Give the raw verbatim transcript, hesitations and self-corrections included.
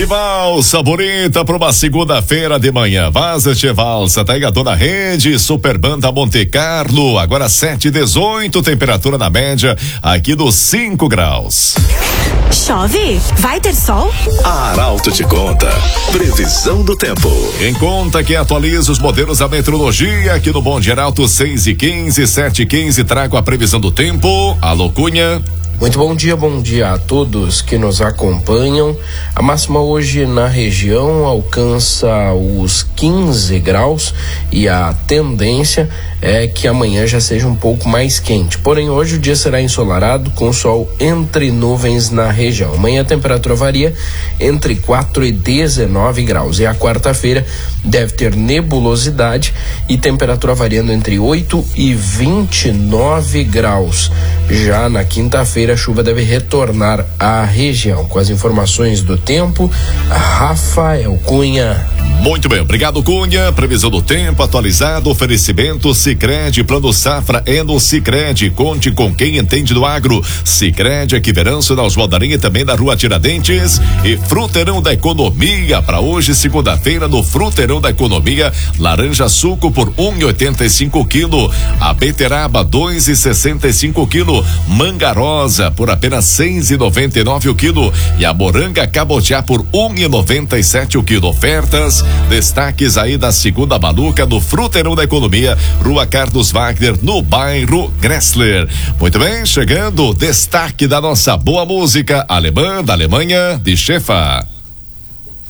Que valsa bonita para uma segunda-feira de manhã. Vaza de valsa, tá aí a Dona Rede, Super Banda Monte Carlo, agora sete e dezoito, temperatura na média aqui dos cinco graus. Chove? Vai ter sol? A Arauto te conta. Previsão do tempo. Em conta que atualiza os modelos da meteorologia aqui no Bom Dia Arauto seis e quinze, sete e quinze, trago a previsão do tempo. Alô Cunha. Muito bom dia, bom dia a todos que nos acompanham. A máxima hoje na região alcança os quinze graus e a tendência é que amanhã já seja um pouco mais quente. Porém, hoje o dia será ensolarado com sol entre nuvens na região. Amanhã a temperatura varia entre quatro e dezenove graus. E a quarta-feira deve ter nebulosidade e temperatura variando entre oito e vinte e nove graus. Já na quinta-feira a chuva deve retornar à região. Com as informações do tempo, Rafael Cunha. Muito bem, obrigado Cunha. Previsão do tempo atualizado, oferecimento Sicredi, Plano Safra é no Sicredi. Conte com quem entende do agro. Sicredi, aqui Veranço, na Osvaldarinha e também na Rua Tiradentes. E Fruteirão da Economia, para hoje, segunda-feira, no Fruteirão da Economia, laranja suco por um e oitenta e cinco quilo, a beteraba dois e sessenta e cinco quilo, manga rosa por apenas seis e noventa e nove o quilo e a moranga cabotiá por um e noventa e sete o quilo. Ofertas, destaques aí da segunda maluca no Fruteirão da Economia, Rua Carlos Wagner, no bairro Gressler. Muito bem, chegando o destaque da nossa boa música alemã da Alemanha, de Chefa.